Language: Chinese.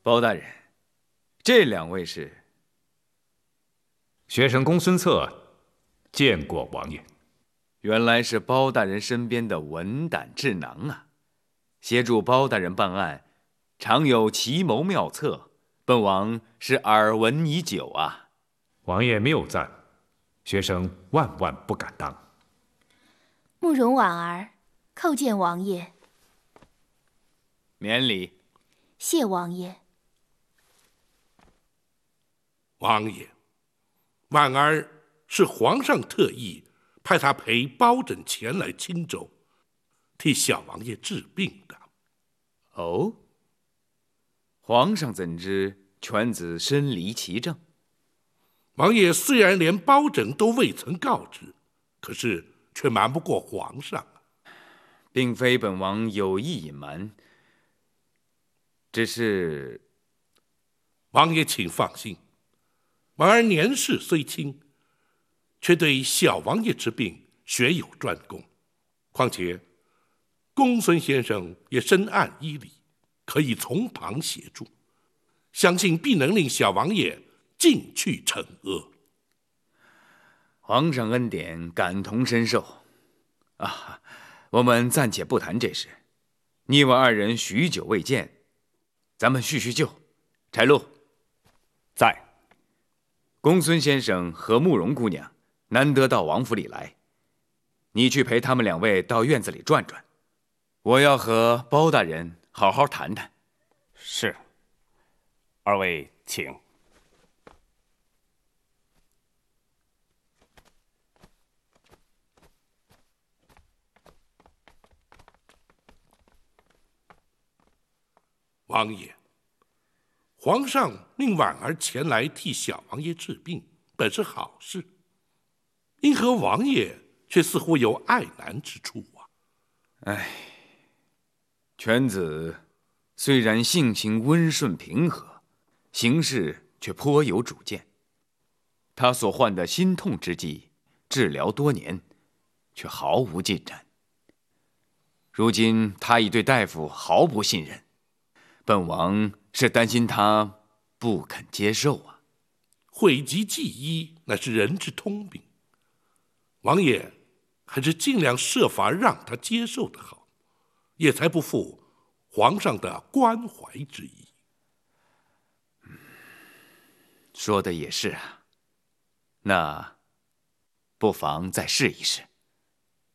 包大人，这两位是？ 学生公孙策见过王爷。 原来是包大人身边的文胆智囊啊！协助包大人办案，常有奇谋妙策，本王是耳闻已久啊。 王爷谬赞，学生万万不敢当。 慕容婉儿叩见王爷。 免礼。 谢王爷。 王爷，婉儿是皇上特意派他陪包拯前来青州，替小王爷治病的。 哦，皇上怎知犬子身离其政？ 王爷虽然连包拯都未曾告知，可是却瞒不过皇上啊。 并非本王有意隐瞒，只是…… 王爷请放心，婉儿年事虽轻，却对小王爷之病学有专攻。况且公孙先生也深谙医理，可以从旁协助，相信必能令小王爷尽去惩恶。 皇上恩典，感同身受啊！我们暂且不谈这事，你我二人许久未见，咱们叙叙旧。柴禄在。 公孙先生和慕容姑娘难得到王府里来，你去陪他们两位到院子里转转，我要和包大人好好谈谈。 是。二位请。 王爷，皇上令婉儿前来替小王爷治病，本是好事，因何王爷却似乎有爱难之处啊？ 唉，犬子虽然性情温顺平和，行事却颇有主见。他所患的心痛之疾，治疗多年，却毫无进展。如今他已对大夫毫不信任，本王是担心他不肯接受啊。 讳疾忌医乃是人之通病，王爷还是尽量设法让他接受的好，也才不负皇上的关怀之意。 说的也是啊，那不妨再试一试。